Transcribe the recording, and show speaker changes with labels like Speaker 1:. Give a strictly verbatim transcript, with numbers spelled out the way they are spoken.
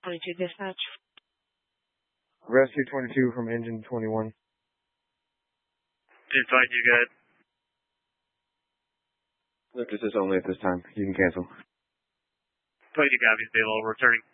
Speaker 1: twenty-two dispatch.
Speaker 2: Rescue twenty-two from engine twenty-one.
Speaker 3: Engine twenty-two, go ahead.
Speaker 2: Look, this is only at this time. You can cancel.
Speaker 3: twenty-two copies, available, returning.